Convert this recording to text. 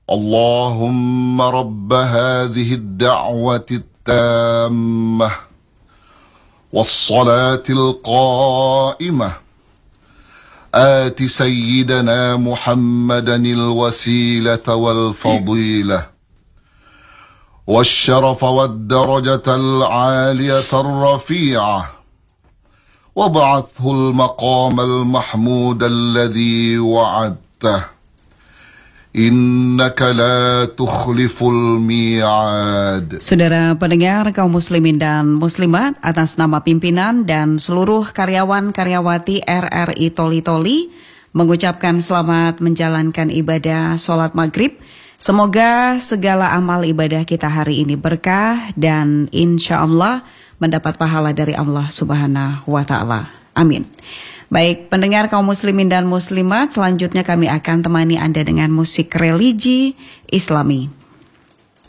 اللهم رب هذه الدعوة التامة والصلاة القائمة آت سيدنا محمدا الوسيلة والفضيلة والشرف والدرجة العالية الرفيعة وابعثه المقام المحمود الذي وعدته Innaka la tukhliful mi'ad. Saudara pendengar kaum muslimin dan muslimat, atas nama pimpinan dan seluruh karyawan-karyawati RRI Toli-Toli mengucapkan selamat menjalankan ibadah sholat maghrib. Semoga segala amal ibadah kita hari ini berkah dan insya Allah mendapat pahala dari Allah Subhanahu wa Ta'ala. Amin. Baik, pendengar kaum muslimin dan muslimat, selanjutnya kami akan temani Anda dengan musik religi Islami.